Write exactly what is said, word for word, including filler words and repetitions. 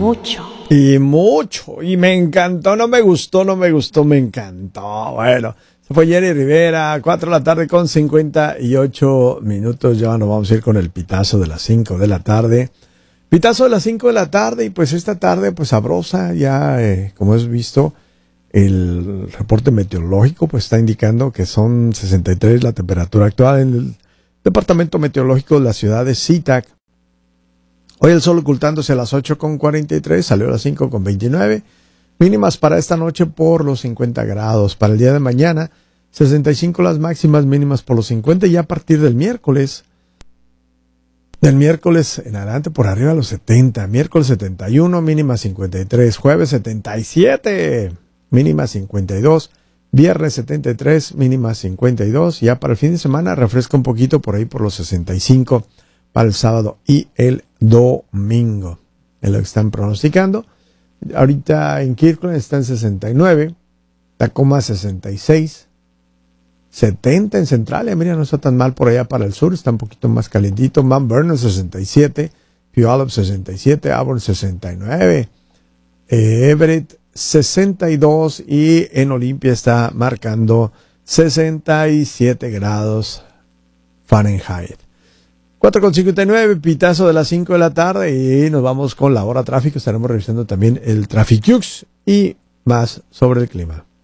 mucho. Y mucho. Y me encantó, no me gustó, no me gustó, me encantó. Bueno, se fue Jenny Rivera, cuatro de la tarde con cincuenta y ocho minutos. Ya nos vamos a ir con el pitazo de las cinco de la tarde. Pitazo de las cinco de la tarde y pues esta tarde pues sabrosa. Ya, eh, como has visto, el reporte meteorológico pues está indicando que son sesenta y tres la temperatura actual en el departamento meteorológico de la ciudad de SeaTac. Hoy el sol ocultándose a las ocho con cuarenta y tres, salió a las cinco con veintinueve. Mínimas para esta noche por los cincuenta grados. Para el día de mañana, sesenta y cinco las máximas, mínimas por los cincuenta. Y ya a partir del miércoles, del miércoles en adelante por arriba a los setenta. Miércoles setenta y uno, mínima cincuenta y tres. Jueves setenta y siete, mínima cincuenta y dos. Viernes setenta y tres, mínima cincuenta y dos. Ya para el fin de semana refresca un poquito por ahí por los sesenta y cinco. Para el sábado y el domingo. Es lo que están pronosticando. Ahorita en Kirkland está en sesenta y nueve. Tacoma sesenta y seis. setenta en Centralia. Mira, no está tan mal por allá para el sur. Está un poquito más calientito. Mount Vernon sesenta y siete. Puyallup sesenta y siete. Auburn sesenta y nueve. Eh, Everett sesenta y dos. Y en Olympia está marcando sesenta y siete grados Fahrenheit. cuatro con cincuenta y nueve, pitazo de las cinco de la tarde y nos vamos con la hora tráfico. Estaremos revisando también el Traffic Jux y más sobre el clima.